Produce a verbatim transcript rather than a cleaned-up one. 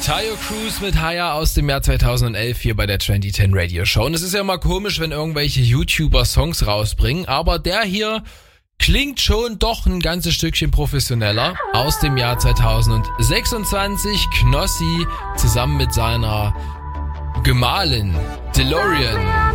Tayo Cruz mit Haya aus dem Jahr zweitausendelf hier bei der zwanzig zehn Radio Show. Und es ist ja immer komisch, wenn irgendwelche YouTuber Songs rausbringen, aber der hier klingt schon doch ein ganzes Stückchen professioneller. Aus dem Jahr zweitausendsechsundzwanzig, Knossi zusammen mit seiner Gemahlin DeLorean.